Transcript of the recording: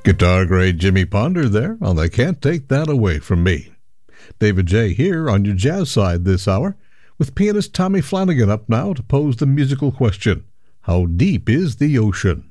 Guitar grade Jimmy Ponder there on the Can't Take That Away From Me. David J. here on your jazz side this hour, with pianist Tommy Flanagan up now to pose the musical question, how deep is the ocean?